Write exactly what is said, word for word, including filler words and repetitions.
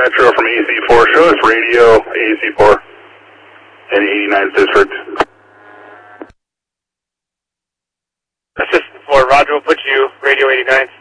Metro from A C four. Show us radio A C four and eighty-ninth District. Assistant four, Roger, we'll put you radio eighty-ninth.